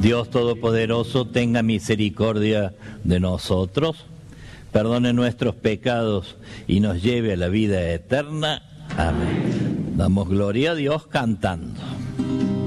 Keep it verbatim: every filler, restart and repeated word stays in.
Dios Todopoderoso tenga misericordia de nosotros, perdone nuestros pecados y nos lleve a la vida eterna. Amén. Damos gloria a Dios cantando.